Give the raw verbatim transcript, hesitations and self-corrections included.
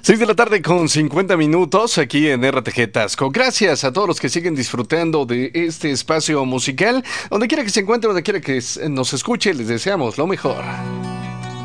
Seis de la tarde con cincuenta minutos aquí en R T G Tasco. Gracias a todos los que siguen disfrutando de este espacio musical. Donde quiera que se encuentre, donde quiera que nos escuche, les deseamos lo mejor.